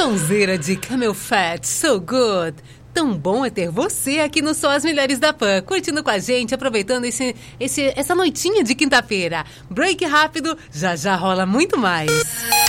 Sonzeira de Camel Fat, So Good. Tão bom é ter você aqui no Só as Melhores da Pan, curtindo com a gente, aproveitando essa noitinha de quinta-feira. Break rápido, já já rola muito mais.